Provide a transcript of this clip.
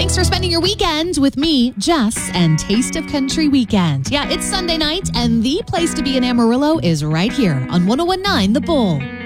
Thanks for spending your weekend with me, Jess, and Taste of Country Weekend. Yeah, it's Sunday night, and the place to be in Amarillo is right here on 101.9 The Bull.